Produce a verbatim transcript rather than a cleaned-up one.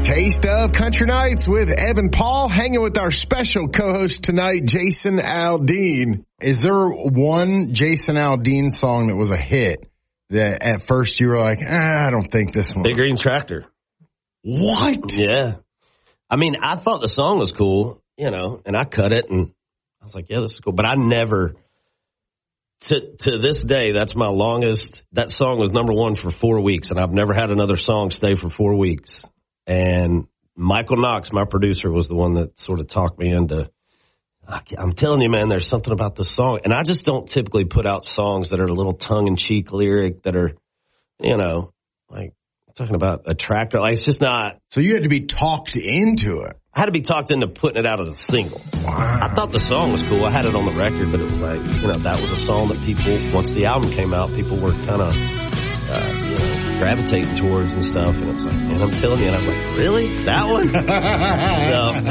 Taste of Country Nights with Evan Paul, hanging with our special co-host tonight, Jason Aldean. Is there one Jason Aldean song that was a hit that at first you were like, ah, I don't think this one? Big Green Tractor. What? Yeah. I mean, I thought the song was cool, you know, and I cut it and I was like, yeah, this is cool. But I never, to to this day, that's my longest, that song was number one for four weeks, and I've never had another song stay for four weeks. And Michael Knox, my producer, was the one that sort of talked me into, I'm telling you, man, there's something about this song. And I just don't typically put out songs that are a little tongue-in-cheek lyric that are, you know, like talking about a tractor. Like, it's just not. So you had to be talked into it. I had to be talked into putting it out as a single. Wow. I thought the song was cool. I had it on the record, but it was like, you know, that was a song that people, once the album came out, people were kind of, uh, you know, gravitating towards and stuff. And it was like, man, I'm telling you. And I'm like, really? That one? So